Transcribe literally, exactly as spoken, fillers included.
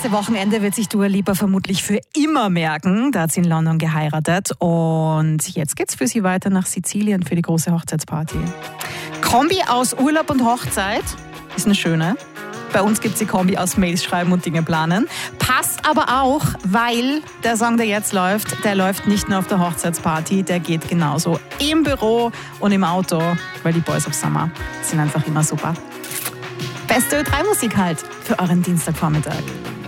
nächste Wochenende wird sich Dua Lipa vermutlich für immer merken. Da hat sie in London geheiratet. Und jetzt geht's für sie weiter nach Sizilien für die große Hochzeitsparty. Kombi aus Urlaub und Hochzeit ist eine schöne. Bei uns gibt es die Kombi aus Mails schreiben und Dinge planen. Passt aber auch, weil der Song, der jetzt läuft, der läuft nicht nur auf der Hochzeitsparty, der geht genauso im Büro und im Auto, weil die Boys of Summer sind einfach immer super. Beste Ö drei Musik halt für euren Dienstagvormittag.